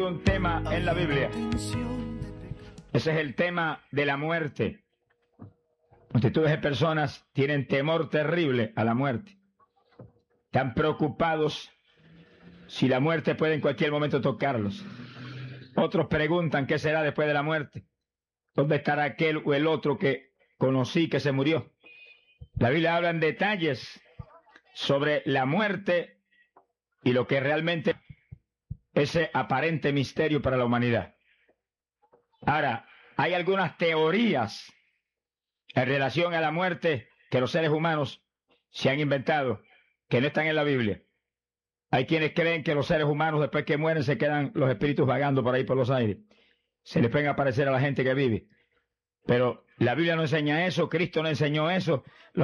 un tema en la Biblia. Ese es el tema de la muerte. Multitudes de personas tienen temor terrible a la muerte. Están preocupados si la muerte puede en cualquier momento tocarlos. Otros preguntan qué será después de la muerte. ¿Dónde estará aquel o el otro que conocí que se murió? La Biblia habla en detalles sobre la muerte y lo que realmente ese aparente misterio para la humanidad. Ahora, hay algunas teorías en relación a la muerte que los seres humanos se han inventado, que no están en la Biblia. Hay quienes creen que los seres humanos después que mueren se quedan los espíritus vagando por ahí por los aires. Se les pueden aparecer a la gente que vive. Pero la Biblia no enseña eso, Cristo no enseñó eso.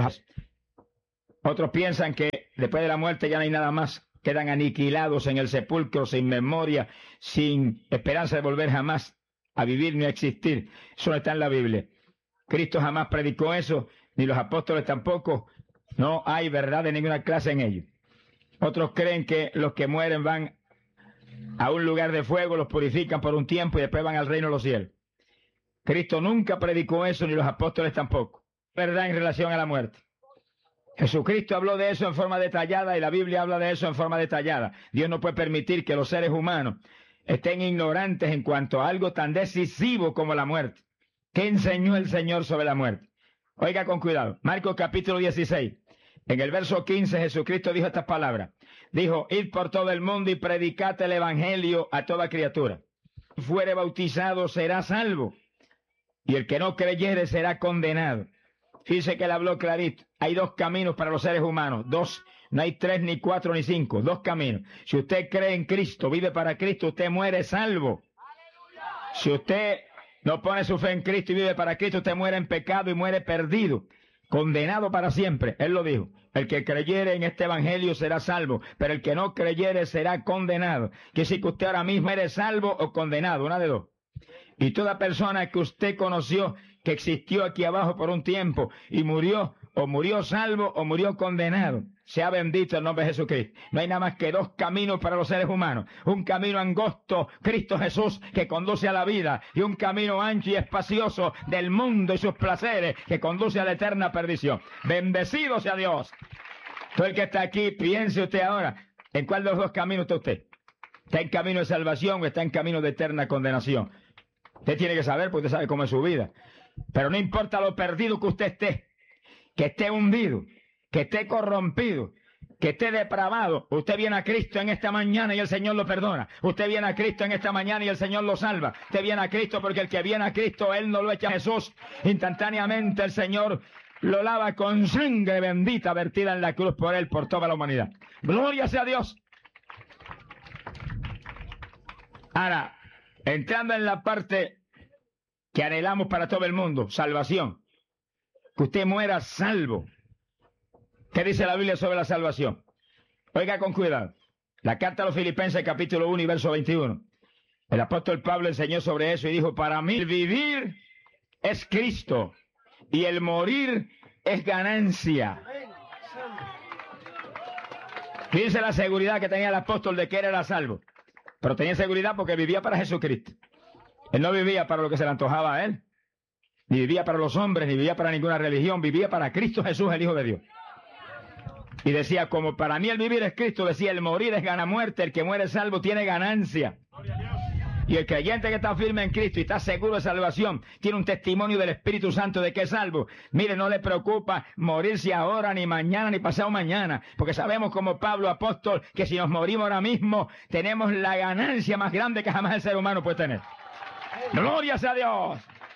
Otros piensan que después de la muerte ya no hay nada más. Quedan aniquilados en el sepulcro, sin memoria, sin esperanza de volver jamás a vivir ni a existir. Eso no está en la Biblia. Cristo jamás predicó eso, ni los apóstoles tampoco. No hay verdad de ninguna clase en ello. Otros creen que los que mueren van a un lugar de fuego, los purifican por un tiempo y después van al reino de los cielos. Cristo nunca predicó eso, ni los apóstoles tampoco. Verdad en relación a la muerte. Jesucristo habló de eso en forma detallada y la Biblia habla de eso en forma detallada. Dios no puede permitir que los seres humanos estén ignorantes en cuanto a algo tan decisivo como la muerte. ¿Qué enseñó el Señor sobre la muerte? Oiga con cuidado. Marcos capítulo 16. En el verso 15 Jesucristo dijo estas palabras. Dijo, id por todo el mundo y predicad el evangelio a toda criatura. Si fuere bautizado será salvo, y el que no creyere será condenado. Fíjese que él habló clarito. Hay dos caminos para los seres humanos. Dos. No hay 3, ni 4, ni 5. Dos caminos. Si usted cree en Cristo, vive para Cristo, usted muere salvo. Si usted no pone su fe en Cristo y vive para Cristo, usted muere en pecado y muere perdido. Condenado para siempre. Él lo dijo. El que creyere en este evangelio será salvo, pero el que no creyere será condenado. Quiere decir que usted ahora mismo eres salvo o condenado, una de dos. Y toda persona que usted conoció, que existió aquí abajo por un tiempo y murió, o murió salvo o murió condenado. Sea bendito el nombre de Jesucristo. No hay nada más que dos caminos para los seres humanos. Un camino angosto, Cristo Jesús, que conduce a la vida, y un camino ancho y espacioso del mundo y sus placeres, que conduce a la eterna perdición. Bendecido sea Dios. Todo el que está aquí, piense usted ahora, ¿en cuál de los dos caminos está usted? ¿Está en camino de salvación o está en camino de eterna condenación? Usted tiene que saber, porque usted sabe cómo es su vida. Pero no importa lo perdido que usted esté, que esté hundido, que esté corrompido, que esté depravado, usted viene a Cristo en esta mañana y el Señor lo perdona. Usted viene a Cristo en esta mañana y el Señor lo salva. Usted viene a Cristo porque el que viene a Cristo, Él no lo echa a Jesús. Instantáneamente el Señor lo lava con sangre bendita vertida en la cruz por Él, por toda la humanidad. Gloria sea a Dios. Ahora, entrando en la parte que anhelamos para todo el mundo, salvación. Que usted muera salvo. ¿Qué dice la Biblia sobre la salvación? Oiga con cuidado. La carta a los Filipenses, capítulo 1 y verso 21. El apóstol Pablo enseñó sobre eso y dijo, para mí el vivir es Cristo y el morir es ganancia. Fíjense la seguridad que tenía el apóstol de que él era salvo. Pero tenía seguridad porque vivía para Jesucristo. Él no vivía para lo que se le antojaba a él. Ni vivía para los hombres, ni vivía para ninguna religión. Vivía para Cristo Jesús, el Hijo de Dios. Y decía, como para mí el vivir es Cristo, decía, el morir es gana muerte, el que muere salvo tiene ganancia. Y el creyente que está firme en Cristo y está seguro de salvación, tiene un testimonio del Espíritu Santo de que es salvo. Mire, no le preocupa morirse ahora, ni mañana, ni pasado mañana, porque sabemos como Pablo apóstol, que si nos morimos ahora mismo, tenemos la ganancia más grande que jamás el ser humano puede tener. ¡Gloria sea a Dios!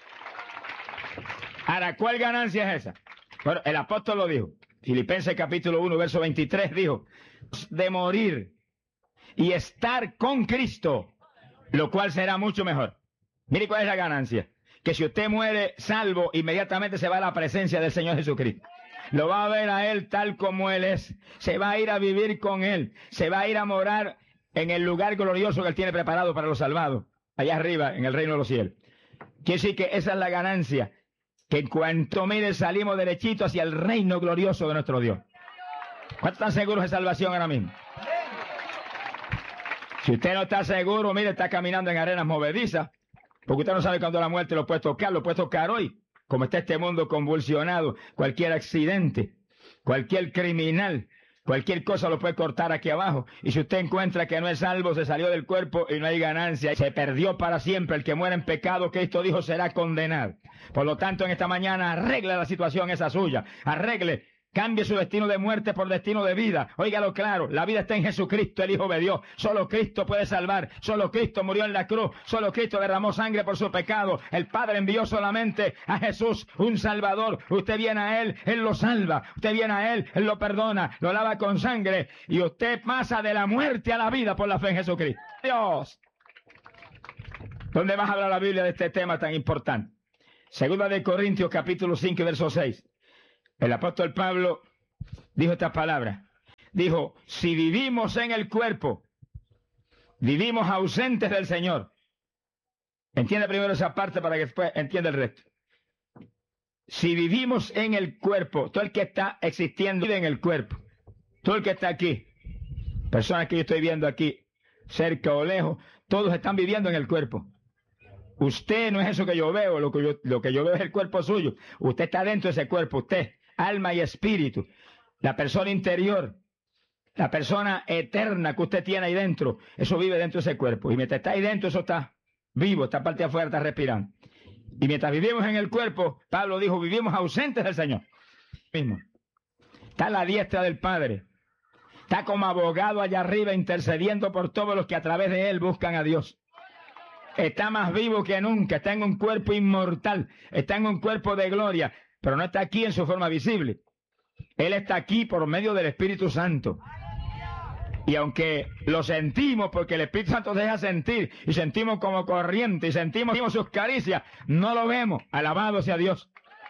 Ahora, ¿cuál ganancia es esa? Bueno, el apóstol lo dijo. Filipenses capítulo 1, verso 23 dijo, de morir y estar con Cristo, lo cual será mucho mejor. Mire cuál es la ganancia. Que si usted muere salvo, inmediatamente se va a la presencia del Señor Jesucristo. Lo va a ver a Él tal como Él es. Se va a ir a vivir con Él. Se va a ir a morar en el lugar glorioso que Él tiene preparado para los salvados. Allá arriba, en el reino de los cielos. Quiere decir que esa es la ganancia. Que en cuanto mire salimos derechito hacia el reino glorioso de nuestro Dios. ¿Cuántos están seguros de salvación ahora mismo? Si usted no está seguro, mire, está caminando en arenas movedizas, porque usted no sabe cuándo la muerte lo puede tocar hoy, como está este mundo convulsionado. Cualquier accidente, cualquier criminal, cualquier cosa lo puede cortar aquí abajo. Y si usted encuentra que no es salvo, se salió del cuerpo y no hay ganancia, se perdió para siempre. El que muera en pecado, Cristo dijo, será condenado. Por lo tanto, en esta mañana arregle la situación esa suya, arregle. Cambie su destino de muerte por destino de vida. Óigalo claro, la vida está en Jesucristo, el Hijo de Dios. Solo Cristo puede salvar. Solo Cristo murió en la cruz. Solo Cristo derramó sangre por su pecado. El Padre envió solamente a Jesús, un Salvador. Usted viene a Él, Él lo salva. Usted viene a Él, Él lo perdona, lo lava con sangre. Y usted pasa de la muerte a la vida por la fe en Jesucristo. Dios. ¿Dónde vas a hablar la Biblia de este tema tan importante? Segunda de Corintios, capítulo 5, verso 6. El apóstol Pablo dijo estas palabras. Dijo, si vivimos en el cuerpo, vivimos ausentes del Señor. Entiende primero esa parte para que después entienda el resto. Si vivimos en el cuerpo, todo el que está existiendo vive en el cuerpo. Todo el que está aquí, personas que yo estoy viendo aquí, cerca o lejos, todos están viviendo en el cuerpo. Usted no es eso que yo veo, lo que yo veo es el cuerpo suyo. Usted está dentro de ese cuerpo, usted, alma y espíritu, la persona interior, la persona eterna que usted tiene ahí dentro, eso vive dentro de ese cuerpo. Y mientras está ahí dentro, eso está vivo, esta parte de afuera está respirando. Y mientras vivimos en el cuerpo, Pablo dijo, vivimos ausentes del Señor. Mismo. Está a la diestra del Padre. Está como abogado allá arriba intercediendo por todos los que a través de él buscan a Dios. Está más vivo que nunca, está en un cuerpo inmortal, está en un cuerpo de gloria, pero no está aquí en su forma visible. Él está aquí por medio del Espíritu Santo. Y aunque lo sentimos, porque el Espíritu Santo deja sentir, y sentimos como corriente, y sentimos sus caricias, no lo vemos. Alabado sea Dios.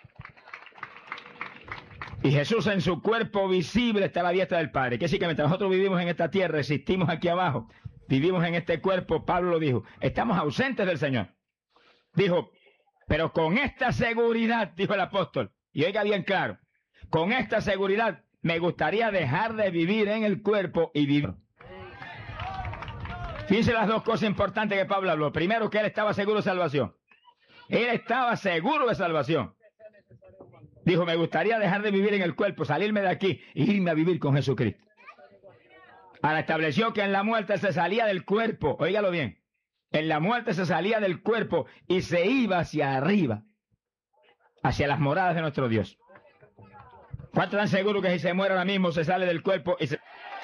Y Jesús en su cuerpo visible está a la diestra del Padre. Que sí, que mientras nosotros vivimos en esta tierra, existimos aquí abajo, vivimos en este cuerpo, Pablo lo dijo, estamos ausentes del Señor. Dijo, pero con esta seguridad, dijo el apóstol, y oiga bien claro, con esta seguridad me gustaría dejar de vivir en el cuerpo y vivir. Fíjense las dos cosas importantes que Pablo habló. Primero, que él estaba seguro de salvación. Él estaba seguro de salvación. Dijo, me gustaría dejar de vivir en el cuerpo, salirme de aquí e irme a vivir con Jesucristo. Ahora estableció que en la muerte se salía del cuerpo, óigalo bien, en la muerte se salía del cuerpo y se iba hacia arriba, hacia las moradas de nuestro Dios. ¿Cuántos están seguros que si se muere ahora mismo se sale del cuerpo y se...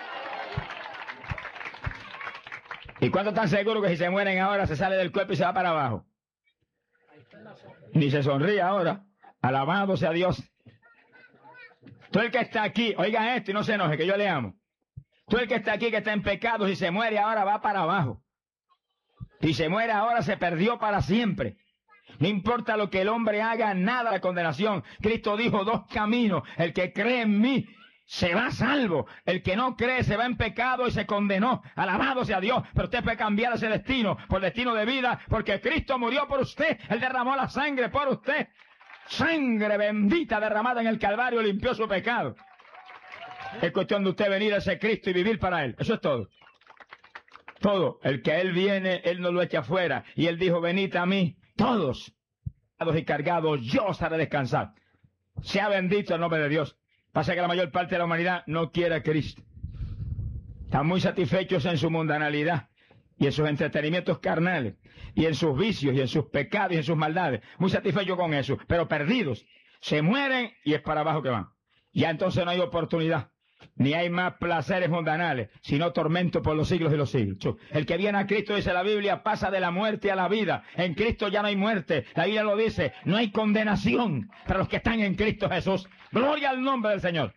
¿Y cuántos están seguros que si se mueren ahora se sale del cuerpo y se va para abajo? Ni se sonríe ahora, alabado sea Dios. Todo el que está aquí, oiga esto y no se enoje, que yo le amo. Todo el que está aquí, que está en pecado, si se muere ahora va para abajo. Si se muere ahora se perdió para siempre. No importa lo que el hombre haga, nada de condenación. Cristo dijo, dos caminos. El que cree en mí se va salvo. El que no cree se va en pecado y se condenó. Alabado sea Dios. Pero usted puede cambiar ese destino por destino de vida, porque Cristo murió por usted. Él derramó la sangre por usted. Sangre bendita derramada en el Calvario limpió su pecado. Es cuestión de usted venir a ese Cristo y vivir para Él. Eso es todo. Todo. El que a Él viene, Él no lo echa afuera. Y Él dijo, venid a mí, todos, y cargados, yo os haré descansar. Sea bendito el nombre de Dios. Pasa que la mayor parte de la humanidad no quiere a Cristo. Están muy satisfechos en su mundanalidad y en sus entretenimientos carnales y en sus vicios y en sus pecados y en sus maldades. Muy satisfechos con eso, pero perdidos. Se mueren y es para abajo que van. Ya entonces no hay oportunidad. Ni hay más placeres mundanales, sino tormento por los siglos de los siglos. El que viene a Cristo, dice la Biblia, pasa de la muerte a la vida. En Cristo ya no hay muerte. La Biblia lo dice, no hay condenación para los que están en Cristo Jesús. Gloria al nombre del Señor.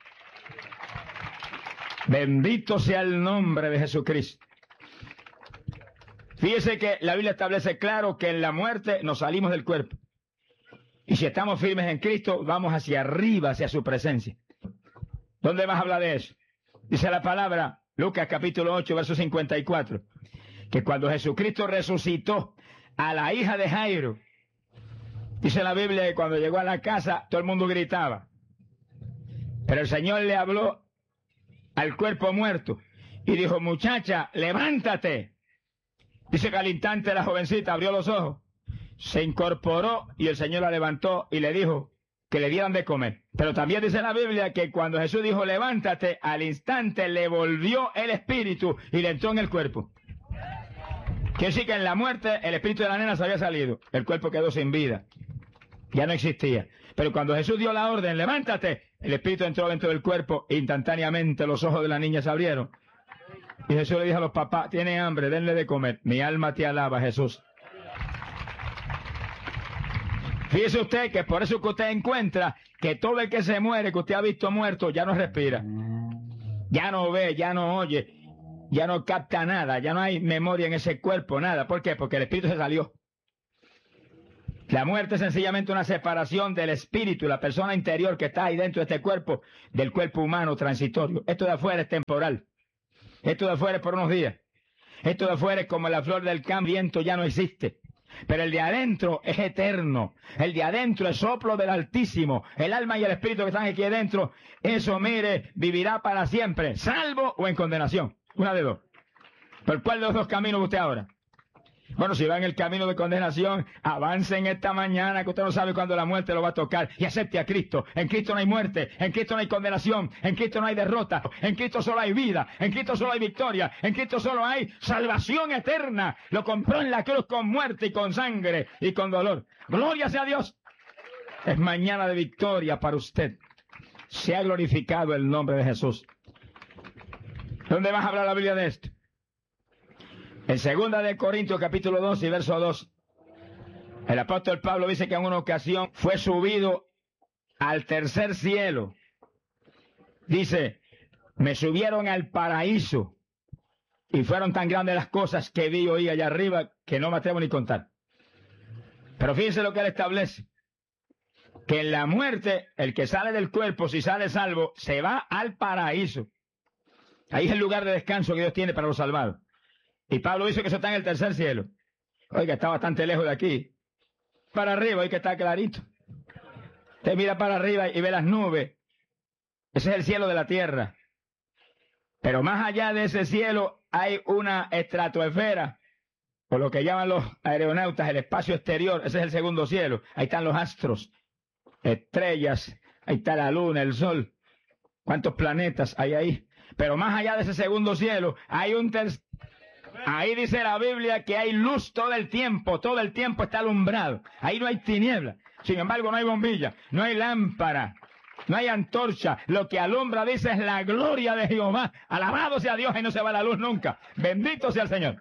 Bendito sea el nombre de Jesucristo. Fíjese que la Biblia establece claro que en la muerte nos salimos del cuerpo. Y si estamos firmes en Cristo, vamos hacia arriba, hacia su presencia. ¿Dónde vas a hablar de eso? Dice la palabra, Lucas capítulo 8, verso 54, que cuando Jesucristo resucitó a la hija de Jairo, dice la Biblia que cuando llegó a la casa, todo el mundo gritaba. Pero el Señor le habló al cuerpo muerto y dijo, muchacha, levántate. Dice que al instante la jovencita abrió los ojos, se incorporó y el Señor la levantó y le dijo que le dieran de comer. Pero también dice la Biblia que cuando Jesús dijo levántate, al instante le volvió el espíritu y le entró en el cuerpo. Quiere decir que en la muerte el espíritu de la nena se había salido, el cuerpo quedó sin vida, ya no existía. Pero cuando Jesús dio la orden, levántate, el espíritu entró dentro del cuerpo e instantáneamente los ojos de la niña se abrieron. Y Jesús le dijo a los papás, tienen hambre, denle de comer. Mi alma te alaba, Jesús. Fíjese usted que por eso que usted encuentra que todo el que se muere, que usted ha visto muerto, ya no respira. Ya no ve, ya no oye, ya no capta nada, ya no hay memoria en ese cuerpo, nada. ¿Por qué? Porque el espíritu se salió. La muerte es sencillamente una separación del espíritu, la persona interior que está ahí dentro de este cuerpo, del cuerpo humano transitorio. Esto de afuera es temporal. Esto de afuera es por unos días. Esto de afuera es como la flor del campo, el viento ya no existe. Pero el de adentro es eterno. El de adentro es soplo del Altísimo. El alma y el espíritu que están aquí adentro, eso, mire, vivirá para siempre, salvo o en condenación. Una de dos. ¿Por cuál de los dos caminos usted ahora? Bueno, si va en el camino de condenación, avance en esta mañana, que usted no sabe cuándo la muerte lo va a tocar, y acepte a Cristo. En Cristo no hay muerte, en Cristo no hay condenación, en Cristo no hay derrota, en Cristo solo hay vida, en Cristo solo hay victoria, en Cristo solo hay salvación eterna. Lo compró en la cruz con muerte y con sangre y con dolor. Gloria sea a Dios. Es mañana de victoria para usted. Se ha glorificado el nombre de Jesús. ¿Dónde vas a hablar la Biblia de esto? En 2 de Corintios capítulo 2 y verso 2, el apóstol Pablo dice que en una ocasión fue subido al tercer cielo. Dice, me subieron al paraíso y fueron tan grandes las cosas que vi y oí allá arriba que no me atrevo ni contar. Pero fíjense lo que él establece, que en la muerte el que sale del cuerpo, si sale salvo, se va al paraíso. Ahí es el lugar de descanso que Dios tiene para los salvados. Y Pablo dice que eso está en el tercer cielo. Oiga, está bastante lejos de aquí. Para arriba hay que estar clarito. Usted mira para arriba y ve las nubes. Ese es el cielo de la tierra. Pero más allá de ese cielo hay una estratosfera, o lo que llaman los aeronautas, el espacio exterior. Ese es el segundo cielo. Ahí están los astros, estrellas, ahí está la luna, el sol. ¿Cuántos planetas hay ahí? Pero más allá de ese segundo cielo hay un tercer. Ahí dice la Biblia que hay luz todo el tiempo está alumbrado. Ahí no hay tiniebla. Sin embargo, no hay bombilla, no hay lámpara, no hay antorcha. Lo que alumbra, dice, es la gloria de Jehová. Alabado sea Dios y no se va la luz nunca. Bendito sea el Señor.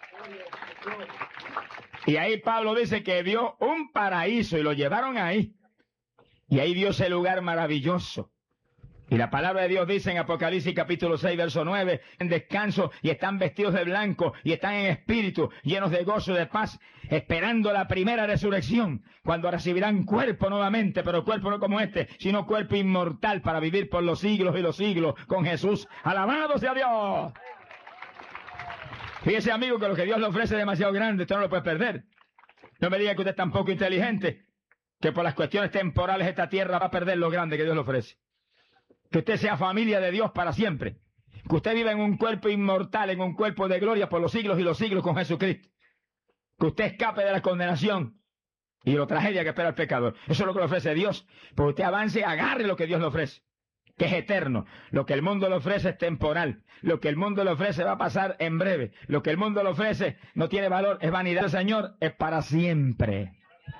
Y ahí Pablo dice que vio un paraíso y lo llevaron ahí. Y ahí vio ese lugar maravilloso. Y la palabra de Dios dice en Apocalipsis capítulo 6, verso 9, en descanso, y están vestidos de blanco, y están en espíritu, llenos de gozo y de paz, esperando la primera resurrección, cuando recibirán cuerpo nuevamente, pero cuerpo no como este, sino cuerpo inmortal para vivir por los siglos y los siglos con Jesús. ¡Alabado sea Dios! Fíjese, amigo, que lo que Dios le ofrece es demasiado grande, usted no lo puede perder. No me diga que usted es tan poco inteligente, que por las cuestiones temporales esta tierra va a perder lo grande que Dios le ofrece. Que usted sea familia de Dios para siempre. Que usted viva en un cuerpo inmortal, en un cuerpo de gloria por los siglos y los siglos con Jesucristo. Que usted escape de la condenación y de la tragedia que espera el pecador. Eso es lo que le ofrece Dios. Porque usted avance y agarre lo que Dios le ofrece, que es eterno. Lo que el mundo le ofrece es temporal. Lo que el mundo le ofrece va a pasar en breve. Lo que el mundo le ofrece no tiene valor, es vanidad. El Señor es para siempre.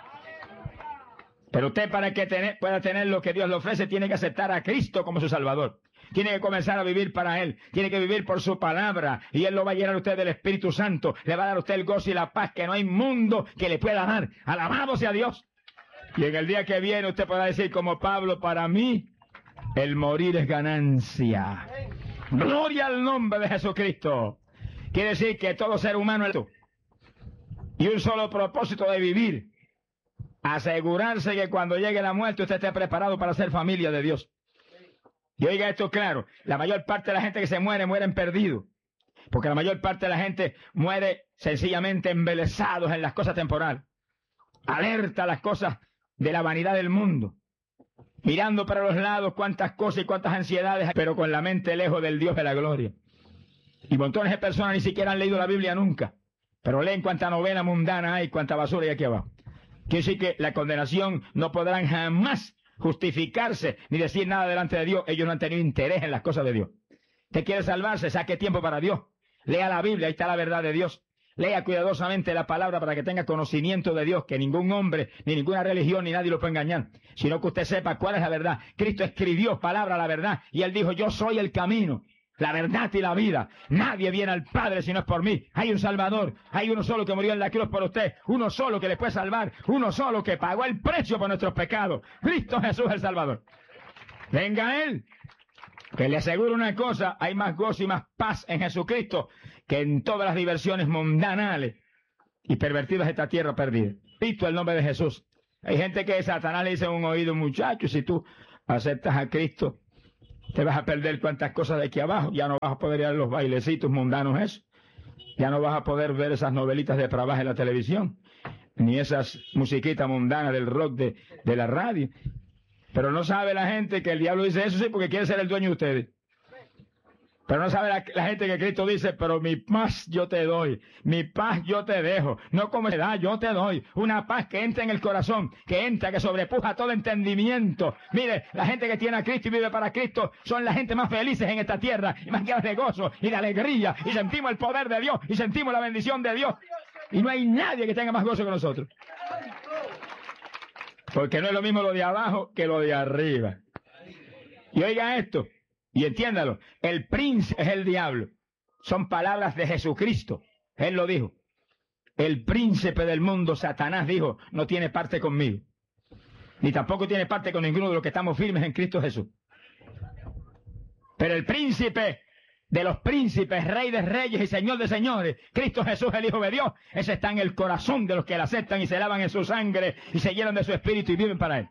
Pero usted, para que pueda tener lo que Dios le ofrece, tiene que aceptar a Cristo como su Salvador. Tiene que comenzar a vivir para Él. Tiene que vivir por su palabra. Y Él lo va a llenar a usted del Espíritu Santo. Le va a dar a usted el gozo y la paz que no hay mundo que le pueda dar. Alabado sea Dios. Y en el día que viene usted podrá decir como Pablo, para mí el morir es ganancia. Gloria al nombre de Jesucristo. Quiere decir que todo ser humano es y un solo propósito de vivir. Asegurarse que cuando llegue la muerte usted esté preparado para ser familia de Dios. Y oiga esto claro, la mayor parte de la gente que se muere, mueren perdidos. Porque la mayor parte de la gente muere sencillamente embelesados en las cosas temporales. Alerta a las cosas de la vanidad del mundo. Mirando para los lados cuántas cosas y cuántas ansiedades, pero con la mente lejos del Dios de la gloria. Y montones de personas ni siquiera han leído la Biblia nunca. Pero leen cuánta novela mundana hay, cuánta basura hay aquí abajo. Quiere decir que la condenación no podrán jamás justificarse ni decir nada delante de Dios. Ellos no han tenido interés en las cosas de Dios. ¿Usted quiere salvarse? Saque tiempo para Dios. Lea la Biblia, ahí está la verdad de Dios. Lea cuidadosamente la palabra para que tenga conocimiento de Dios, que ningún hombre, ni ninguna religión, ni nadie lo puede engañar, sino que usted sepa cuál es la verdad. Cristo escribió palabra la verdad y Él dijo, yo soy el camino, la verdad y la vida. Nadie viene al Padre si no es por mí. Hay un Salvador, hay uno solo que murió en la cruz por usted, uno solo que le puede salvar, uno solo que pagó el precio por nuestros pecados. Cristo Jesús el Salvador. Venga a Él. Que le aseguro una cosa, hay más gozo y más paz en Jesucristo que en todas las diversiones mundanales y pervertidas de esta tierra perdida. Cristo el nombre de Jesús. Hay gente que Satanás le dice en un oído, muchacho, si tú aceptas a Cristo, te vas a perder cuantas cosas de aquí abajo, ya no vas a poder ir a los bailecitos mundanos eso, ya no vas a poder ver esas novelitas de trabajo en la televisión, ni esas musiquitas mundanas del rock de la radio. Pero no sabe la gente que el diablo dice eso sí porque quiere ser el dueño de ustedes. Pero no sabe la gente que Cristo dice, pero mi paz yo te doy, mi paz yo te dejo, no como edad yo te doy, una paz que entra en el corazón, que entra, que sobrepuja todo entendimiento. Mire, la gente que tiene a Cristo y vive para Cristo son la gente más felices en esta tierra, y más llenas de gozo y de alegría, y sentimos el poder de Dios, y sentimos la bendición de Dios, y no hay nadie que tenga más gozo que nosotros. Porque no es lo mismo lo de abajo que lo de arriba. Y oiga esto, y entiéndalo, el príncipe es el diablo. Son palabras de Jesucristo. Él lo dijo. El príncipe del mundo, Satanás, dijo, no tiene parte conmigo. Ni tampoco tiene parte con ninguno de los que estamos firmes en Cristo Jesús. Pero el príncipe de los príncipes, rey de reyes y señor de señores, Cristo Jesús, el Hijo de Dios, ese está en el corazón de los que le aceptan y se lavan en su sangre y se llenan de su espíritu y viven para Él.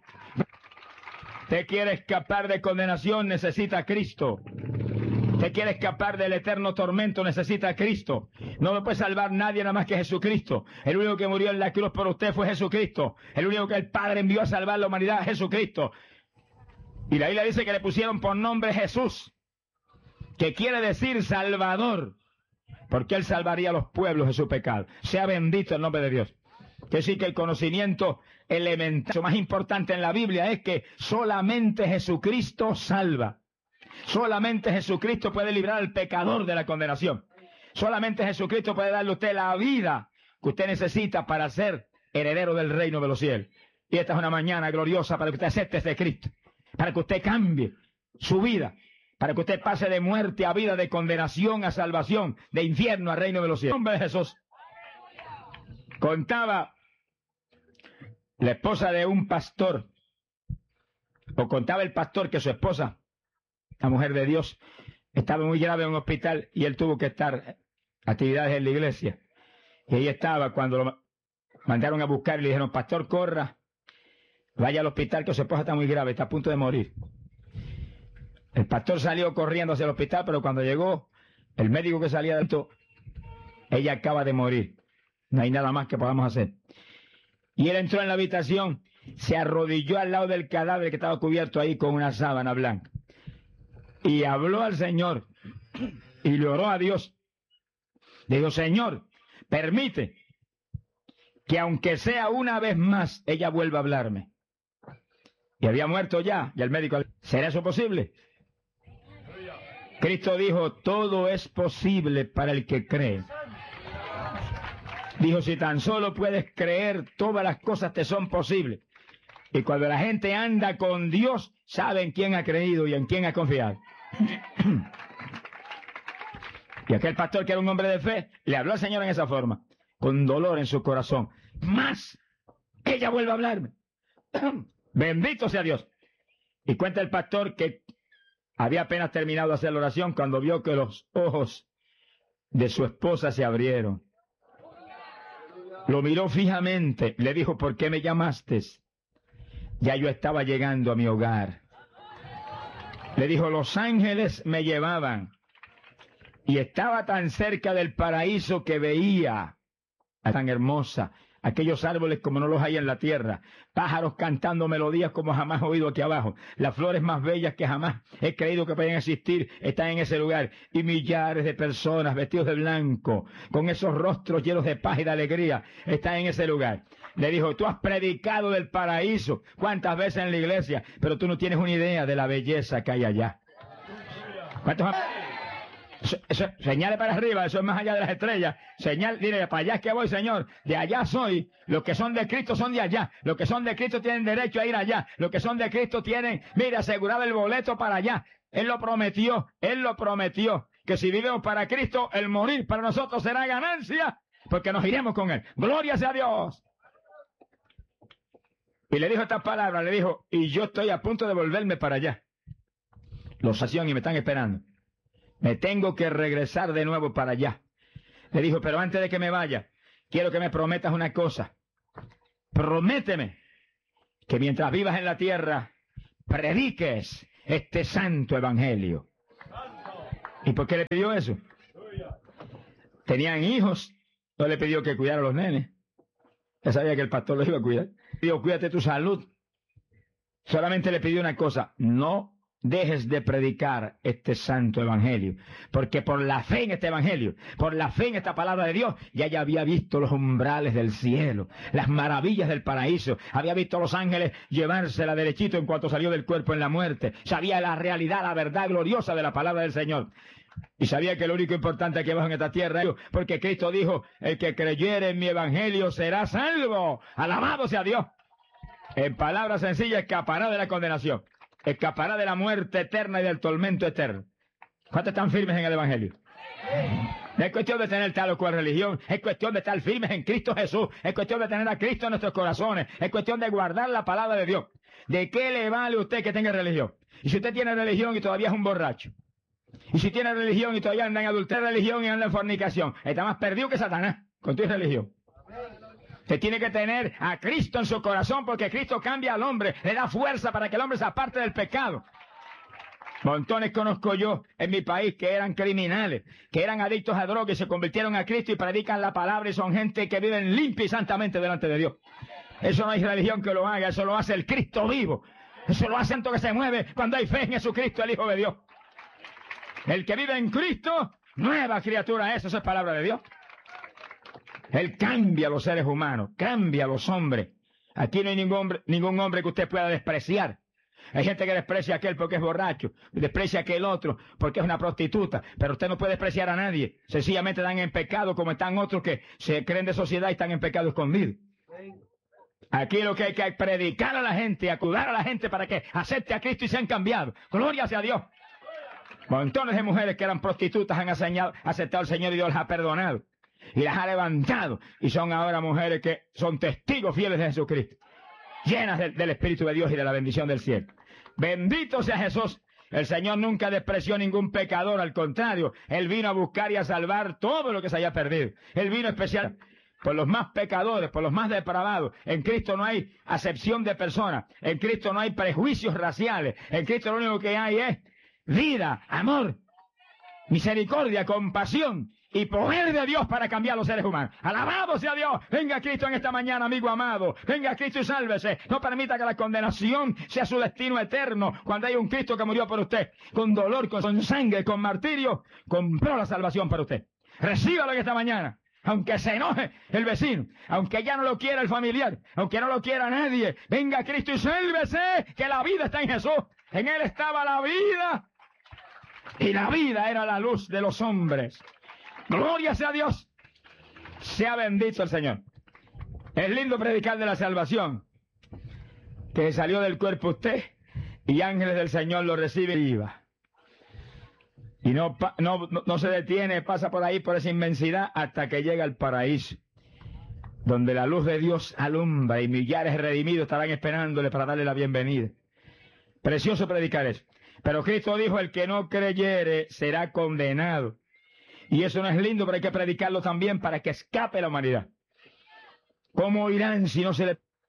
Usted quiere escapar de condenación, necesita a Cristo. Usted quiere escapar del eterno tormento, necesita a Cristo. No lo puede salvar nadie nada más que Jesucristo. El único que murió en la cruz por usted fue Jesucristo. El único que el Padre envió a salvar la humanidad es Jesucristo. Y la Biblia dice que le pusieron por nombre Jesús, que quiere decir Salvador, porque Él salvaría a los pueblos de su pecado. Sea bendito el nombre de Dios. Quiere decir que el conocimiento elemental, lo más importante en la Biblia es que solamente Jesucristo salva. Solamente Jesucristo puede librar al pecador de la condenación. Solamente Jesucristo puede darle a usted la vida que usted necesita para ser heredero del reino de los cielos. Y esta es una mañana gloriosa para que usted acepte este Cristo, para que usted cambie su vida, para que usted pase de muerte a vida, de condenación a salvación, de infierno a reino de los cielos. En nombre de Jesús. Contaba la esposa de un pastor, o contaba el pastor que su esposa, la mujer de Dios, estaba muy grave en un hospital y él tuvo que estar actividades en la iglesia. Y ahí estaba cuando lo mandaron a buscar y le dijeron, pastor, corra, vaya al hospital que su esposa está muy grave, está a punto de morir. El pastor salió corriendo hacia el hospital, pero cuando llegó, el médico que salía de esto, ella acaba de morir. No hay nada más que podamos hacer. Y él entró en la habitación, se arrodilló al lado del cadáver que estaba cubierto ahí con una sábana blanca. Y habló al Señor y le oró a Dios. Dijo, Señor, permite que aunque sea una vez más, ella vuelva a hablarme. Y había muerto ya, y el médico, ¿será eso posible? Cristo dijo, todo es posible para el que cree. Dijo, si tan solo puedes creer, todas las cosas te son posibles. Y cuando la gente anda con Dios, sabe en quién ha creído y en quién ha confiado. Y aquel pastor, que era un hombre de fe, le habló al Señor en esa forma, con dolor en su corazón. Más, ella vuelve a hablarme. Bendito sea Dios. Y cuenta el pastor que había apenas terminado de hacer la oración cuando vio que los ojos de su esposa se abrieron. Lo miró fijamente, le dijo, ¿por qué me llamaste? Ya yo estaba llegando a mi hogar. Le dijo, los ángeles me llevaban y estaba tan cerca del paraíso que veía a tan hermosa aquellos árboles como no los hay en la tierra, pájaros cantando melodías como jamás he oído aquí abajo, las flores más bellas que jamás he creído que pueden existir están en ese lugar, y millares de personas vestidos de blanco, con esos rostros llenos de paz y de alegría, están en ese lugar. Le dijo, tú has predicado del paraíso, cuántas veces en la iglesia, pero tú no tienes una idea de la belleza que hay allá. ¿Cuántos? Eso, señale para arriba, eso es más allá de las estrellas. Señal, dile, para allá es que voy, Señor. De allá soy. Los que son de Cristo son de allá. Los que son de Cristo tienen derecho a ir allá. Los que son de Cristo tienen, mire, asegurado el boleto para allá. Él lo prometió, que si vivimos para Cristo, el morir para nosotros será ganancia, porque nos iremos con Él. Gloria sea a Dios. Y le dijo estas palabras, le dijo, y yo estoy a punto de volverme para allá. Los sación y me están esperando. Me tengo que regresar de nuevo para allá. Le dijo, pero antes de que me vaya, quiero que me prometas una cosa. Prométeme que mientras vivas en la tierra, prediques este santo evangelio. ¿Y por qué le pidió eso? Tenían hijos, no le pidió que cuidara a los nenes. Ya sabía que el pastor los iba a cuidar. Le pidió, cuídate tu salud. Solamente le pidió una cosa, no dejes de predicar este santo evangelio, porque por la fe en este evangelio, por la fe en esta palabra de Dios, ya había visto los umbrales del cielo, las maravillas del paraíso, había visto a los ángeles llevársela derechito en cuanto salió del cuerpo en la muerte, sabía la realidad, la verdad gloriosa de la palabra del Señor. Y sabía que lo único importante aquí abajo en esta tierra, porque Cristo dijo, el que creyere en mi evangelio será salvo. Alabado sea Dios. En palabras sencillas, escapará de la condenación. Escapará de la muerte eterna y del tormento eterno. ¿Cuántos están firmes en el evangelio? No es cuestión de tener tal o cual religión, es cuestión de estar firmes en Cristo Jesús, es cuestión de tener a Cristo en nuestros corazones, es cuestión de guardar la palabra de Dios. ¿De qué le vale a usted que tenga religión? Y si usted tiene religión y todavía es un borracho, y si tiene religión y todavía anda en adulterio, religión y anda en fornicación, está más perdido que Satanás con tu religión. Usted tiene que tener a Cristo en su corazón, porque Cristo cambia al hombre, le da fuerza para que el hombre se aparte del pecado. Montones conozco yo en mi país que eran criminales, que eran adictos a drogas y se convirtieron a Cristo y predican la palabra y son gente que viven limpia y santamente delante de Dios. Eso no hay religión que lo haga, eso lo hace el Cristo vivo. Eso lo hace tanto que se mueve cuando hay fe en Jesucristo, el Hijo de Dios. El que vive en Cristo, nueva criatura es, eso es palabra de Dios. Él cambia a los seres humanos, cambia a los hombres. Aquí no hay ningún hombre que usted pueda despreciar. Hay gente que desprecia a aquel porque es borracho, desprecia a aquel otro porque es una prostituta, pero usted no puede despreciar a nadie. Sencillamente están en pecado como están otros que se creen de sociedad y están en pecado escondido. Aquí lo que hay que predicar a la gente, acudar a la gente para que acepte a Cristo y sean cambiados. Gloria sea a Dios. Montones de mujeres que eran prostitutas han aceptado al Señor y Dios las ha perdonado. Y las ha levantado. Y son ahora mujeres que son testigos fieles de Jesucristo. Llenas del Espíritu de Dios y de la bendición del cielo. Bendito sea Jesús. El Señor nunca despreció a ningún pecador. Al contrario, Él vino a buscar y a salvar todo lo que se haya perdido. Él vino especial por los más pecadores, por los más depravados. En Cristo no hay acepción de personas. En Cristo no hay prejuicios raciales. En Cristo lo único que hay es vida, amor, misericordia, compasión y poder de Dios para cambiar a los seres humanos. Alabado sea Dios. Venga Cristo en esta mañana, amigo amado. Venga Cristo y sálvese. No permita que la condenación sea su destino eterno. Cuando hay un Cristo que murió por usted, con dolor, con sangre, con martirio, compró la salvación para usted. Recíbalo en esta mañana. Aunque se enoje el vecino, aunque ya no lo quiera el familiar, aunque no lo quiera nadie, venga Cristo y sálvese, que la vida está en Jesús. En Él estaba la vida, y la vida era la luz de los hombres. Gloria sea a Dios. Sea bendito el Señor. Es lindo predicar de la salvación, que salió del cuerpo usted, y ángeles del Señor lo reciben y va. Y no se detiene, pasa por ahí, por esa inmensidad, hasta que llega al paraíso, donde la luz de Dios alumbra y millares redimidos estarán esperándole para darle la bienvenida. Precioso predicar eso. Pero Cristo dijo, el que no creyere será condenado. Y eso no es lindo, pero hay que predicarlo también para que escape la humanidad. ¿Cómo irán si no se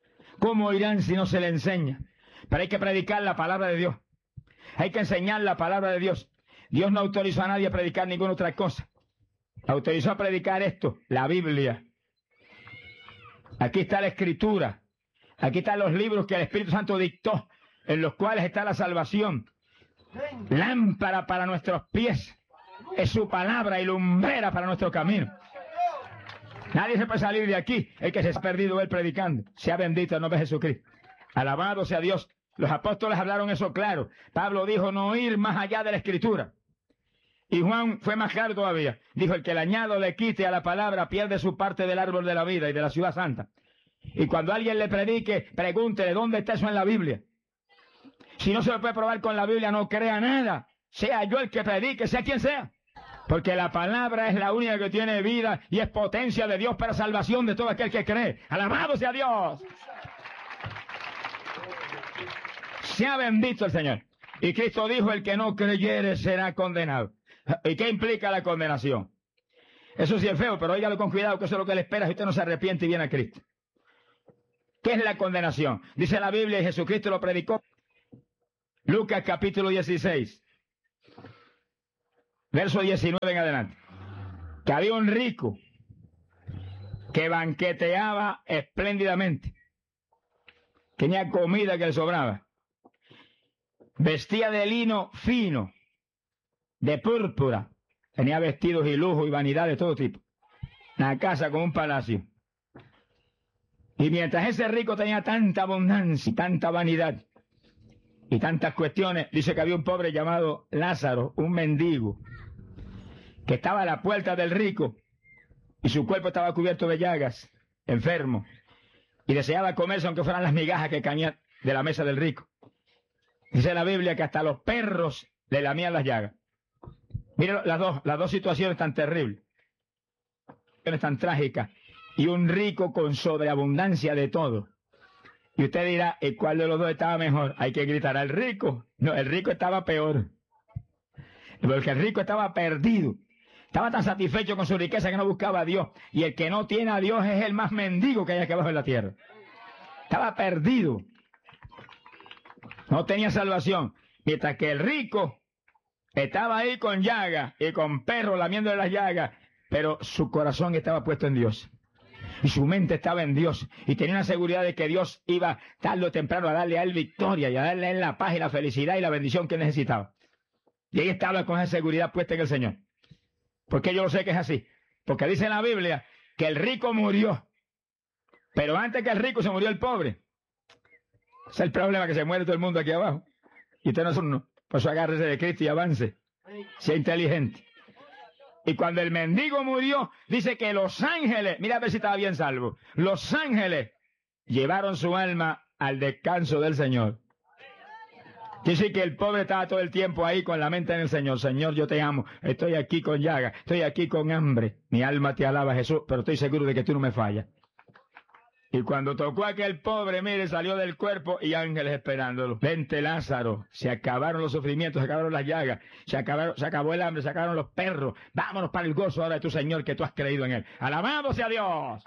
le enseña? Pero hay que predicar la palabra de Dios. Hay que enseñar la palabra de Dios. Dios no autorizó a nadie a predicar ninguna otra cosa. Autorizó a predicar esto, la Biblia. Aquí está la Escritura. Aquí están los libros que el Espíritu Santo dictó, en los cuales está la salvación. Lámpara para nuestros pies es su palabra y lumbrera para nuestro camino. Nadie se puede salir de aquí, el que se ha perdido él predicando. Sea bendito el nombre de Jesucristo. Alabado sea Dios. Los apóstoles hablaron eso claro. Pablo dijo no ir más allá de la Escritura. Y Juan fue más claro todavía. Dijo, el que el añado le quite a la palabra pierde su parte del árbol de la vida y de la ciudad santa. Y cuando alguien le predique, pregúntele dónde está eso en la Biblia. Si no se lo puede probar con la Biblia, no crea nada. Sea yo el que predique, sea quien sea. Porque la palabra es la única que tiene vida y es potencia de Dios para salvación de todo aquel que cree. ¡Alabado sea Dios! Sea bendito el Señor. Y Cristo dijo, el que no creyere será condenado. ¿Y qué implica la condenación? Eso sí es feo, pero óigalo con cuidado, que eso es lo que le espera si usted no se arrepiente y viene a Cristo. ¿Qué es la condenación? Dice la Biblia y Jesucristo lo predicó. Lucas capítulo 16, verso 19 en adelante. Que había un rico que banqueteaba espléndidamente. Tenía comida que le sobraba. Vestía de lino fino, de púrpura. Tenía vestidos y lujo y vanidad de todo tipo. Una casa como un palacio. Y mientras ese rico tenía tanta abundancia y tanta vanidad y tantas cuestiones, dice que había un pobre llamado Lázaro, un mendigo, que estaba a la puerta del rico y su cuerpo estaba cubierto de llagas, enfermo, y deseaba comerse aunque fueran las migajas que caían de la mesa del rico. Dice la Biblia que hasta los perros le lamían las llagas. Miren las dos situaciones tan terribles, tan trágicas, y un rico con sobreabundancia de todo. Y usted dirá, ¿y cuál de los dos estaba mejor? Hay que gritar al rico. No, el rico estaba peor. Porque el rico estaba perdido. Estaba tan satisfecho con su riqueza que no buscaba a Dios. Y el que no tiene a Dios es el más mendigo que hay aquí abajo en la tierra. Estaba perdido. No tenía salvación. Mientras que el rico estaba ahí con llagas y con perros lamiéndole las llagas. Pero su corazón estaba puesto en Dios. Y su mente estaba en Dios. Y tenía una seguridad de que Dios iba tarde o temprano a darle a él victoria y a darle a él la paz y la felicidad y la bendición que necesitaba. Y ahí estaba con esa seguridad puesta en el Señor. Porque yo lo sé que es así. Porque dice en la Biblia que el rico murió. Pero antes que el rico se murió el pobre. Ese es el problema, que se muere todo el mundo aquí abajo. Y usted no es uno. Por eso agárrese de Cristo y avance. Sea inteligente. Y cuando el mendigo murió, dice que los ángeles, mira a ver si estaba bien salvo, los ángeles llevaron su alma al descanso del Señor. Dice que el pobre estaba todo el tiempo ahí con la mente en el Señor. Señor, yo te amo, estoy aquí con llaga, estoy aquí con hambre, mi alma te alaba, Jesús, pero estoy seguro de que tú no me fallas. Y cuando tocó a aquel pobre, mire, salió del cuerpo y ángeles esperándolo. Vente, Lázaro, se acabaron los sufrimientos, se acabaron las llagas, se acabó el hambre, se acabaron los perros. Vámonos para el gozo ahora de tu Señor, que tú has creído en Él. ¡Alabado sea Dios!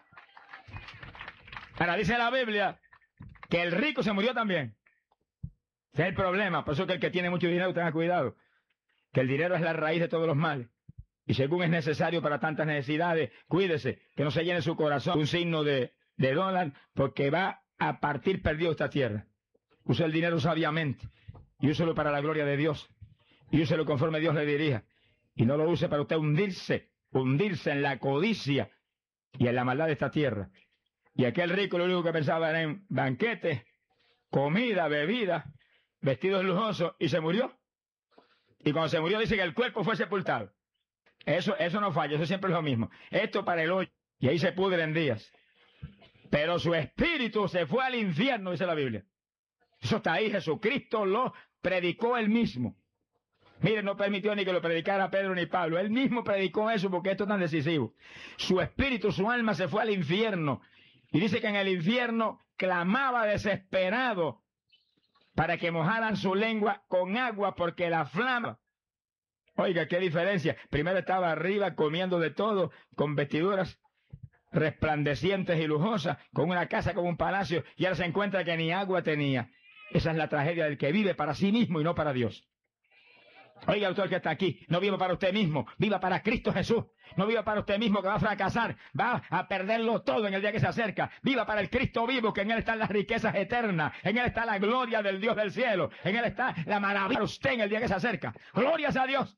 Ahora dice la Biblia que el rico se murió también. Ese es el problema. Por eso que el que tiene mucho dinero, tenga cuidado. Que el dinero es la raíz de todos los males. Y según es necesario para tantas necesidades, cuídese, que no se llene su corazón un signo de dólar, porque va a partir perdido esta tierra. Use el dinero sabiamente y úselo para la gloria de Dios y úselo conforme Dios le dirija, y no lo use para usted hundirse en la codicia y en la maldad de esta tierra. Y aquel rico lo único que pensaba era en banquetes, comida, bebida, vestidos lujosos, y se murió. Y cuando se murió dice que el cuerpo fue sepultado. Eso no falla, eso siempre es lo mismo. Esto para el hoyo, y ahí se pudre en días. Pero su espíritu se fue al infierno, dice la Biblia. Eso está ahí, Jesucristo lo predicó él mismo. Miren, no permitió ni que lo predicara Pedro ni Pablo. Él mismo predicó eso porque esto es tan decisivo. Su espíritu, su alma se fue al infierno. Y dice que en el infierno clamaba desesperado para que mojaran su lengua con agua porque la flama. Oiga, qué diferencia. Primero estaba arriba comiendo de todo, con vestiduras resplandecientes y lujosas, con una casa como un palacio, y ahora se encuentra que ni agua tenía. Esa es la tragedia del que vive para sí mismo y no para Dios. Oiga, usted que está aquí, no viva para usted mismo, viva para Cristo Jesús. No viva para usted mismo que va a fracasar, va a perderlo todo en el día que se acerca. Viva para el Cristo vivo, que en Él están las riquezas eternas, en Él está la gloria del Dios del cielo, en Él está la maravilla para usted en el día que se acerca. ¡Glorias a Dios!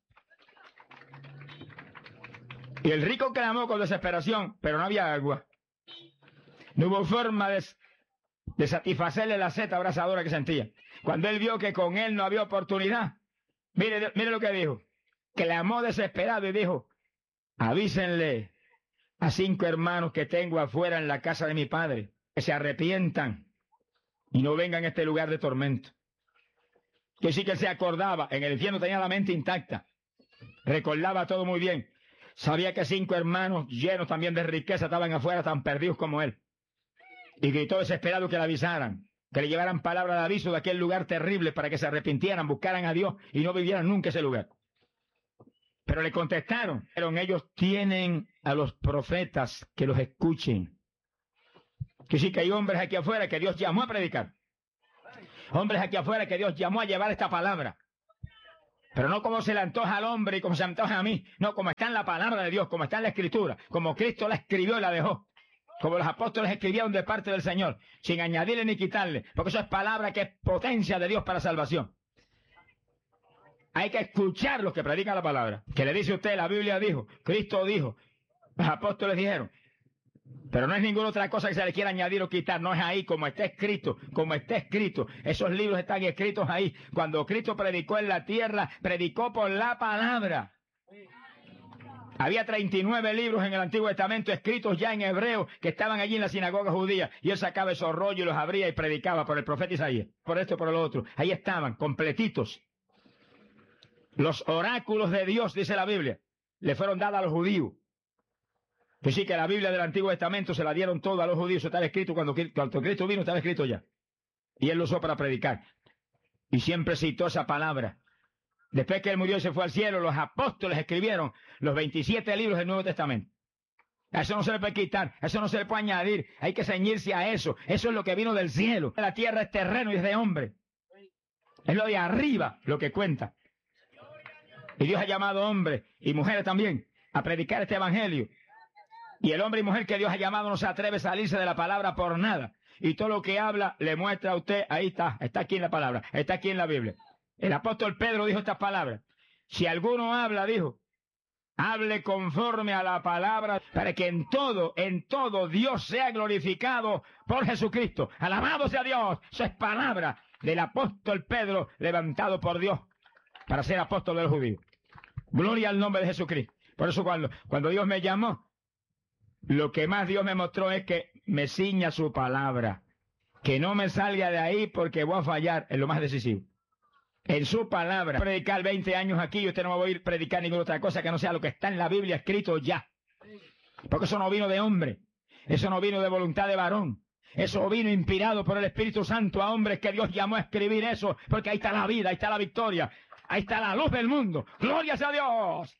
Y el rico clamó con desesperación, pero no había agua. No hubo forma de satisfacerle la sed abrasadora que sentía. Cuando él vio que con él no había oportunidad, mire lo que dijo. Clamó desesperado y dijo: avísenle a 5 hermanos que tengo afuera en la casa de mi padre, que se arrepientan y no vengan a este lugar de tormento. Que sí que él se acordaba, en el infierno tenía la mente intacta, recordaba todo muy bien. Sabía que 5 hermanos llenos también de riqueza estaban afuera tan perdidos como él. Y gritó desesperado que le avisaran, que le llevaran palabra de aviso de aquel lugar terrible para que se arrepintieran, buscaran a Dios y no vivieran nunca ese lugar. Pero le contestaron, pero ellos tienen a los profetas que los escuchen. Que sí que hay hombres aquí afuera que Dios llamó a predicar. Hombres aquí afuera que Dios llamó a llevar esta palabra. Pero no como se le antoja al hombre y como se le antoja a mí. No, como está en la palabra de Dios, como está en la Escritura, como Cristo la escribió y la dejó. Como los apóstoles escribieron de parte del Señor, sin añadirle ni quitarle, porque eso es palabra que es potencia de Dios para salvación. Hay que escuchar los que predican la palabra. Que le dice usted, la Biblia dijo, Cristo dijo, los apóstoles dijeron. Pero no es ninguna otra cosa que se le quiera añadir o quitar, no es ahí, como está escrito, como está escrito. Esos libros están escritos ahí. Cuando Cristo predicó en la tierra, predicó por la palabra. Había 39 libros en el Antiguo Testamento escritos ya en hebreo que estaban allí en la sinagoga judía, y él sacaba esos rollos y los abría y predicaba por el profeta Isaías, por esto y por lo otro. Ahí estaban, completitos. Los oráculos de Dios, dice la Biblia, le fueron dados a los judíos. Que sí, que la Biblia del Antiguo Testamento se la dieron todo a los judíos. Eso estaba escrito cuando Cristo vino, estaba escrito ya. Y él lo usó para predicar. Y siempre citó esa palabra. Después que él murió y se fue al cielo, los apóstoles escribieron los 27 libros del Nuevo Testamento. A eso no se le puede quitar, a eso no se le puede añadir. Hay que ceñirse a eso. Eso es lo que vino del cielo. La tierra es terreno y es de hombre. Es lo de arriba lo que cuenta. Y Dios ha llamado hombres y mujeres también a predicar este evangelio. Y el hombre y mujer que Dios ha llamado no se atreve a salirse de la palabra por nada. Y todo lo que habla le muestra a usted, ahí está aquí en la palabra, está aquí en la Biblia. El apóstol Pedro dijo estas palabras. Si alguno habla, dijo, hable conforme a la palabra, para que en todo Dios sea glorificado por Jesucristo. Alabado sea Dios. Esa es palabra del apóstol Pedro, levantado por Dios para ser apóstol de los judíos. Gloria al nombre de Jesucristo. Por eso cuando Dios me llamó, lo que más Dios me mostró es que me ciña su palabra. Que no me salga de ahí porque voy a fallar en lo más decisivo. En su palabra. Predicar 20 años aquí y usted no va a oír predicar ninguna otra cosa que no sea lo que está en la Biblia escrito ya. Porque eso no vino de hombre. Eso no vino de voluntad de varón. Eso vino inspirado por el Espíritu Santo a hombres que Dios llamó a escribir eso. Porque ahí está la vida, ahí está la victoria. Ahí está la luz del mundo. ¡Gloria sea a Dios!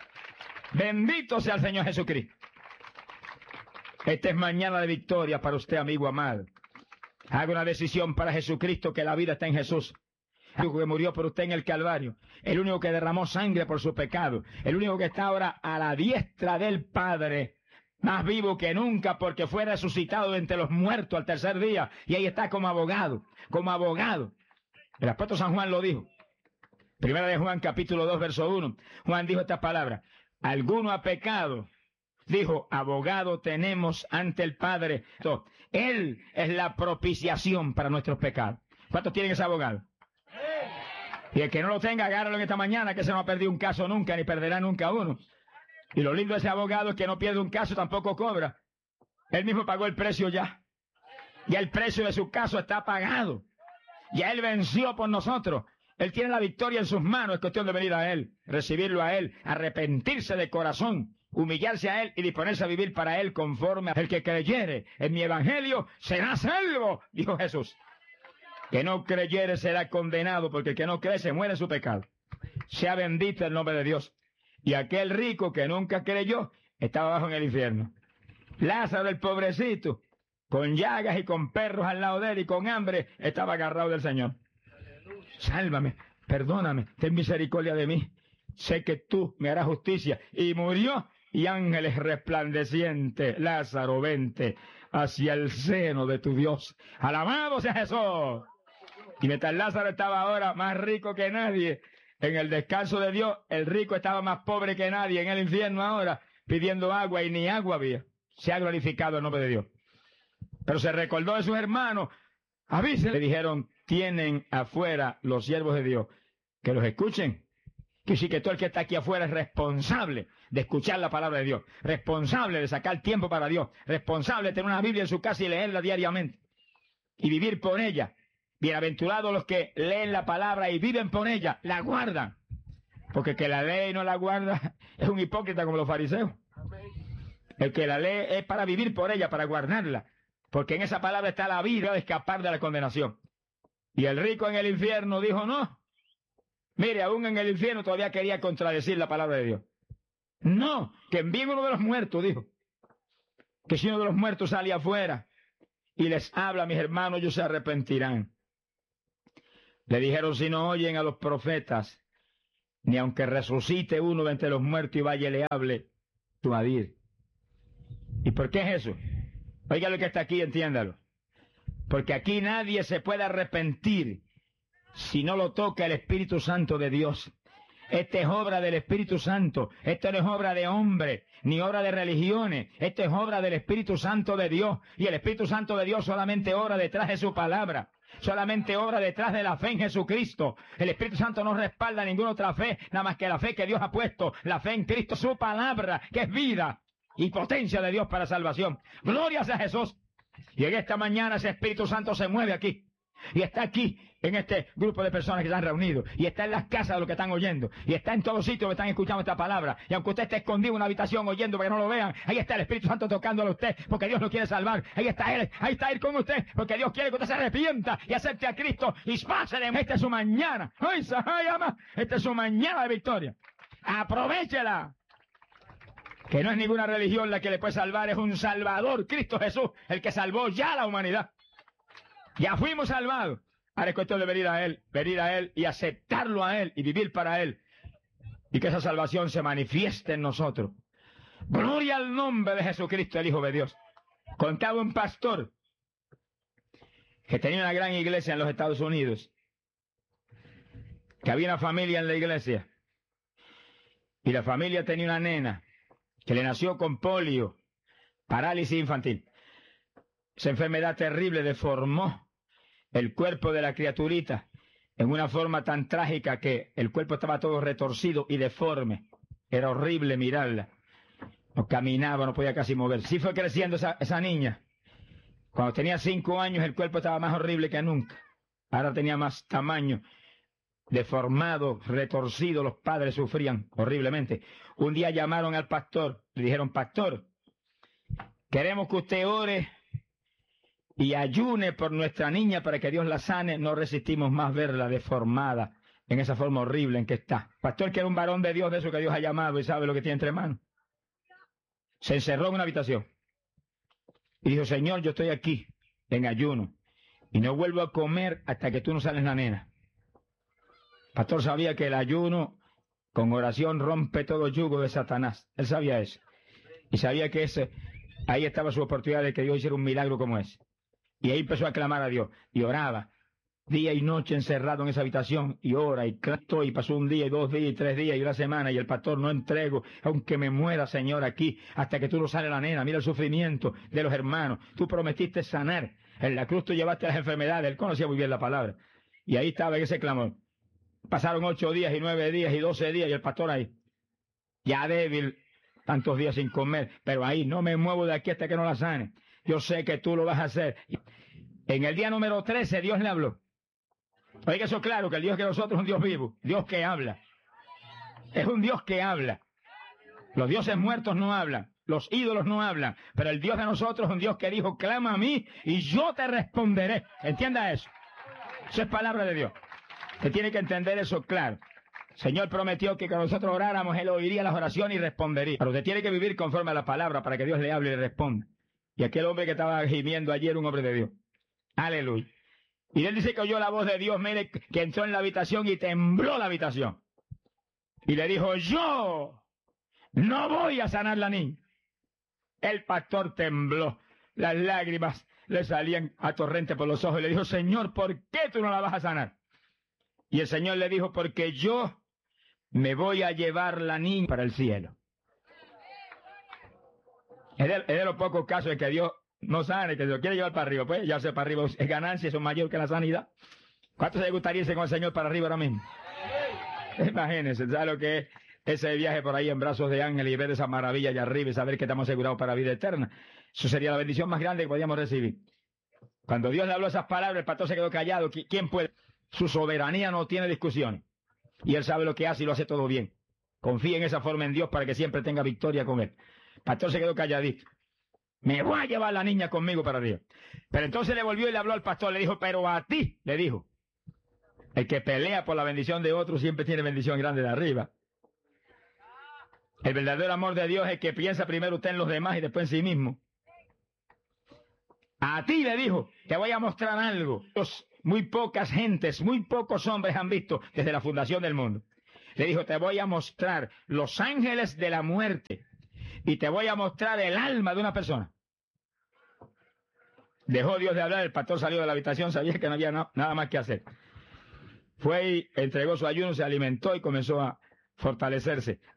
Bendito sea el Señor Jesucristo. Esta es mañana de victoria para usted, amigo amado. Haga una decisión para Jesucristo, que la vida está en Jesús. El único que murió por usted en el Calvario. El único que derramó sangre por su pecado. El único que está ahora a la diestra del Padre. Más vivo que nunca porque fue resucitado de entre los muertos al tercer día. Y ahí está como abogado. Como abogado. El apóstol San Juan lo dijo. Primera de Juan, capítulo 2, verso 1. Juan dijo estas palabras. Alguno ha pecado. Dijo, abogado tenemos ante el Padre. Él es la propiciación para nuestros pecados. ¿Cuántos tienen ese abogado? Y el que no lo tenga, agárralo en esta mañana, que se no ha perdido un caso nunca, ni perderá nunca uno. Y lo lindo de ese abogado es que no pierde un caso, tampoco cobra. Él mismo pagó el precio ya. Ya el precio de su caso está pagado. Ya él venció por nosotros. Él tiene la victoria en sus manos. Es cuestión de venir a él, recibirlo a él, arrepentirse de corazón, humillarse a él y disponerse a vivir para él conforme a el que creyere en mi evangelio será salvo, dijo Jesús. Que no creyere será condenado, porque el que no cree se muere en su pecado. Sea bendito el nombre de Dios. Y aquel rico que nunca creyó estaba abajo en el infierno. Lázaro, el pobrecito, con llagas y con perros al lado de él y con hambre, estaba agarrado del Señor. Sálvame. perdóname, ten misericordia de mí, sé que tú me harás justicia. Y murió, y ángeles resplandecientes, Lázaro, vente hacia el seno de tu Dios. Alabado sea Jesús. Y mientras Lázaro estaba ahora más rico que nadie, en el descanso de Dios, el rico estaba más pobre que nadie, en el infierno ahora, pidiendo agua, y ni agua había. Se ha glorificado el nombre de Dios. Pero se recordó de sus hermanos, avísenle, le dijeron, tienen afuera los siervos de Dios, que los escuchen. Que sí, que todo el que está aquí afuera es responsable de escuchar la palabra de Dios, responsable de sacar tiempo para Dios, responsable de tener una Biblia en su casa y leerla diariamente, y vivir por ella. Bienaventurados los que leen la palabra y viven por ella, la guardan. Porque el que la lee y no la guarda es un hipócrita como los fariseos. El que la lee es para vivir por ella, para guardarla. Porque en esa palabra está la vida de escapar de la condenación. Y el rico en el infierno dijo, no. Mire, aún en el infierno todavía quería contradecir la palabra de Dios. No, que envíen uno de los muertos, dijo. Que si uno de los muertos sale afuera y les habla, mis hermanos, ellos se arrepentirán. Le dijeron, si no oyen a los profetas, ni aunque resucite uno de entre los muertos y vaya y le hable, tu adir. ¿Y por qué es eso? Oiga lo que está aquí, entiéndalo. Porque aquí nadie se puede arrepentir si no lo toca el Espíritu Santo de Dios. Esta es obra del Espíritu Santo. Esto no es obra de hombre, ni obra de religiones. Esto es obra del Espíritu Santo de Dios. Y el Espíritu Santo de Dios solamente obra detrás de su palabra. Solamente obra detrás de la fe en Jesucristo. El Espíritu Santo no respalda ninguna otra fe, nada más que la fe que Dios ha puesto. La fe en Cristo, su palabra, que es vida y potencia de Dios para salvación. Gloria a Jesús. Y en esta mañana ese Espíritu Santo se mueve aquí. Y está aquí, en este grupo de personas que se han reunido. Y está en las casas de los que están oyendo. Y está en todos sitios que están escuchando esta palabra. Y aunque usted esté escondido en una habitación oyendo para que no lo vean, ahí está el Espíritu Santo tocándole a usted, porque Dios lo quiere salvar. Ahí está Él con usted, porque Dios quiere que usted se arrepienta y acepte a Cristo y pase de... Esta es su mañana. ¡Ay, ama! Esta es su mañana de victoria. ¡Aprovechela! Que no es ninguna religión la que le puede salvar, es un Salvador, Cristo Jesús, el que salvó ya a la humanidad. Ya fuimos salvados. Ahora es cuestión de venir a Él y aceptarlo a Él y vivir para Él. Y que esa salvación se manifieste en nosotros. Gloria al nombre de Jesucristo, el Hijo de Dios. Contaba un pastor que tenía una gran iglesia en los Estados Unidos, que había una familia en la iglesia, y la familia tenía una nena que le nació con polio, parálisis infantil. Esa enfermedad terrible deformó el cuerpo de la criaturita en una forma tan trágica que el cuerpo estaba todo retorcido y deforme. Era horrible mirarla. No caminaba, no podía casi mover. Sí fue creciendo esa niña. Cuando tenía 5 años el cuerpo estaba más horrible que nunca. Ahora tenía más tamaño, deformado, retorcido. Los padres sufrían horriblemente. Un día llamaron al pastor, le dijeron, pastor, queremos que usted ore y ayune por nuestra niña para que Dios la sane. No resistimos más verla deformada en esa forma horrible en que está. Pastor, que era un varón de Dios, de eso que Dios ha llamado y sabe lo que tiene entre manos. Se encerró en una habitación y dijo, Señor, yo estoy aquí en ayuno y no vuelvo a comer hasta que tú no sales la nena. Pastor sabía que el ayuno con oración rompe todo yugo de Satanás. Él sabía eso. Y sabía que ahí estaba su oportunidad de que Dios hiciera un milagro como ese. Y ahí empezó a clamar a Dios, y oraba, día y noche encerrado en esa habitación, y ora, y clamó, y pasó 1 día, y 2 días, y 3 días, y 1 semana, y el pastor, no entrego, aunque me muera, Señor, aquí, hasta que tú no sales la nena. Mira el sufrimiento de los hermanos, tú prometiste sanar, en la cruz tú llevaste las enfermedades, él conocía muy bien la palabra, y ahí estaba en ese clamor. Pasaron 8 días, y 9 días, y 12 días, y el pastor ahí, ya débil, tantos días sin comer, pero ahí, no me muevo de aquí hasta que no la sane. Yo sé que tú lo vas a hacer. En el día número 13 Dios le habló. Oiga eso claro, que el Dios que nosotros es un Dios vivo, Dios que habla. Es un Dios que habla. Los dioses muertos no hablan, los ídolos no hablan, pero el Dios de nosotros es un Dios que dijo, clama a mí y yo te responderé. Entienda eso. Eso es palabra de Dios. Usted tiene que entender eso claro. El Señor prometió que cuando nosotros oráramos, Él oiría las oraciones y respondería. Pero usted tiene que vivir conforme a la palabra para que Dios le hable y le responda. Y aquel hombre que estaba gimiendo ayer, un hombre de Dios. Aleluya. Y él dice que oyó la voz de Dios, mire, que entró en la habitación y tembló la habitación. Y le dijo, yo no voy a sanar la niña. El pastor tembló, las lágrimas le salían a torrente por los ojos y le dijo, Señor, ¿por qué tú no la vas a sanar? Y el Señor le dijo, porque yo me voy a llevar la niña para el cielo. Es de los pocos casos en que Dios no sane, que se lo quiere llevar para arriba. Pues ya sea para arriba es ganancia, eso es mayor que la sanidad. ¿Cuántos se gustaría irse con el Señor para arriba ahora mismo? Imagínense, ¿sabe lo que es ese viaje por ahí en brazos de ángel y ver esa maravilla allá arriba y saber que estamos asegurados para la vida eterna? Eso sería la bendición más grande que podíamos recibir. Cuando Dios le habló esas palabras, el pastor se quedó callado. ¿Quién puede? Su soberanía no tiene discusión. Y él sabe lo que hace y lo hace todo bien. Confía en esa forma en Dios para que siempre tenga victoria con él. El pastor se quedó calladito. Me voy a llevar la niña conmigo para arriba. Pero entonces le volvió y le habló al pastor. Le dijo, pero a ti, le dijo. El que pelea por la bendición de otro siempre tiene bendición grande de arriba. El verdadero amor de Dios es el que piensa primero usted en los demás y después en sí mismo. A ti, le dijo, te voy a mostrar algo. Muy pocas gentes, muy pocos hombres han visto desde la fundación del mundo. Le dijo, te voy a mostrar los ángeles de la muerte y te voy a mostrar el alma de una persona. Dejó Dios de hablar, el pastor salió de la habitación, sabía que no había nada más que hacer. Fue y entregó su ayuno, se alimentó y comenzó a fortalecerse.